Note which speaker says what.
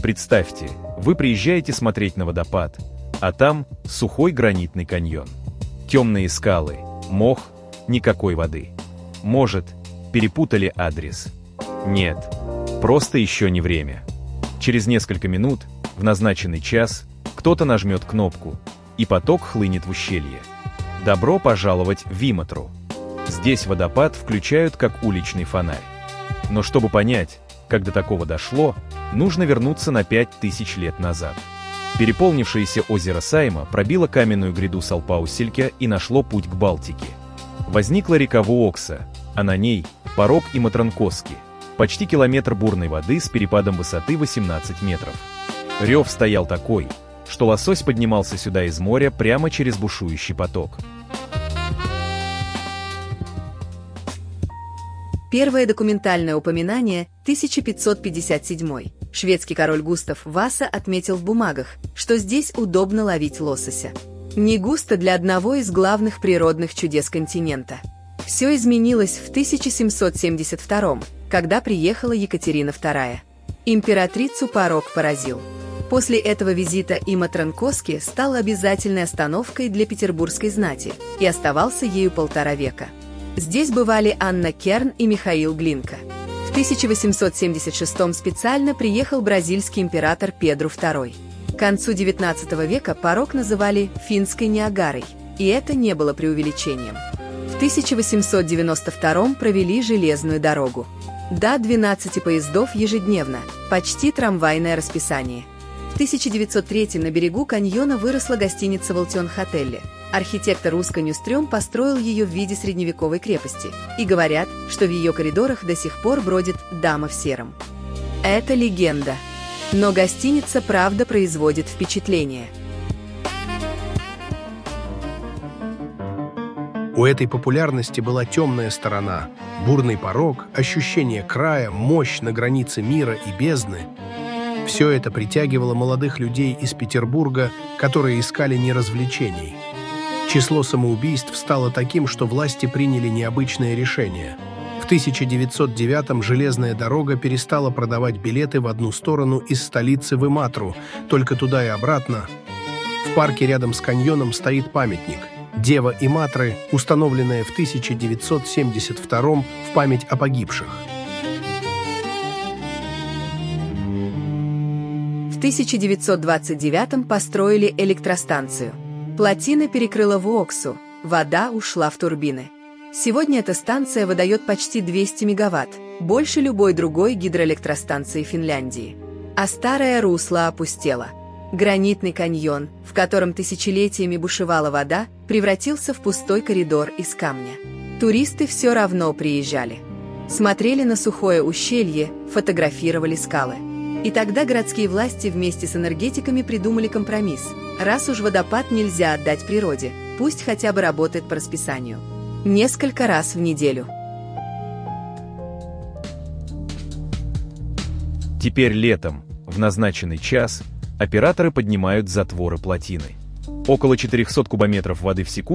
Speaker 1: Представьте, вы приезжаете смотреть на водопад, а там сухой гранитный каньон. Темные скалы, мох, никакой воды. Может, перепутали адрес? Нет, просто еще не время. Через несколько минут, в назначенный час, кто-то нажмет кнопку, и поток хлынет в ущелье. Добро пожаловать в Иматру. Здесь водопад включают как уличный фонарь. Но чтобы понять, как до такого дошло, нужно вернуться на 5000 лет назад. Переполнившееся озеро Сайма пробило каменную гряду Салпаусельке и нашло путь к Балтике. Возникла река Вуокса, а на ней порог Иматранкоски, почти километр бурной воды с перепадом высоты 18 метров. Рев стоял такой, что лосось поднимался сюда из моря прямо через бушующий поток.
Speaker 2: Первое документальное упоминание 1557. Шведский король Густав Васа отметил в бумагах, что здесь удобно ловить лосося. Не густо для одного из главных природных чудес континента. Все изменилось в 1772, когда приехала Екатерина II. Императрицу порок поразил. После этого визита Иматранкоски стал обязательной остановкой для петербургской знати и оставался ею 1,5 века. Здесь бывали Анна Керн и Михаил Глинка. В 1876 специально приехал бразильский император Педру II. К концу XIX века порог называли «финской Ниагарой», и это не было преувеличением. В 1892 провели железную дорогу. До 12 поездов ежедневно, почти трамвайное расписание. В 1903 на берегу каньона выросла гостиница «Волтион-Хотелле». Архитектор Руска Нюстрём построил ее в виде средневековой крепости, и говорят, что в ее коридорах до сих пор бродит дама в сером. Это легенда. Но гостиница правда производит впечатление.
Speaker 3: У этой популярности была темная сторона, бурный порог, ощущение края, мощь на границе мира и бездны. Все это притягивало молодых людей из Петербурга, которые искали не развлечений. Число самоубийств стало таким, что власти приняли необычное решение. В 1909-м железная дорога перестала продавать билеты в одну сторону из столицы в Иматру, только туда и обратно. В парке рядом с каньоном стоит памятник «Дева Иматры», установленная в 1972-м в память о погибших.
Speaker 2: В 1929-м построили электростанцию. Плотина перекрыла Вуоксу, вода ушла в турбины. Сегодня эта станция выдает почти 200 мегаватт, больше любой другой гидроэлектростанции Финляндии. А старое русло опустело. Гранитный каньон, в котором тысячелетиями бушевала вода, превратился в пустой коридор из камня. Туристы все равно приезжали. Смотрели на сухое ущелье, фотографировали скалы. И тогда городские власти вместе с энергетиками придумали компромисс. Раз уж водопад нельзя отдать природе, пусть хотя бы работает по расписанию. Несколько раз в неделю.
Speaker 1: Теперь летом, в назначенный час, операторы поднимают затворы плотины. Около 400 кубометров воды в секунду